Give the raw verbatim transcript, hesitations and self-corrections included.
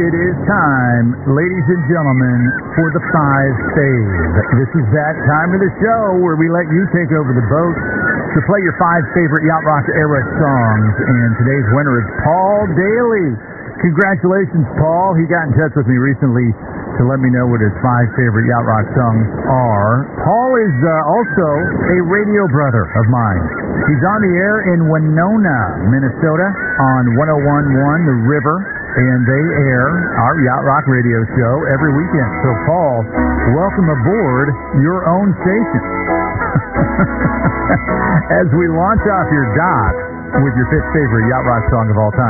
It is time, ladies and gentlemen, for the Five Fave. This is that time of the show where we let you take over the boat to play your five favorite Yacht Rock era songs. And today's winner is Paul Daly. Congratulations, Paul. He got in touch with me recently to let me know what his five favorite Yacht Rock songs are. Paul is uh, also a radio brother of mine. He's on the air in Winona, Minnesota on one oh one point one The River, and they air our Yacht Rock radio show every weekend. So, Paul, welcome aboard your own station. As we launch off your dock with your fifth favorite Yacht Rock song of all time.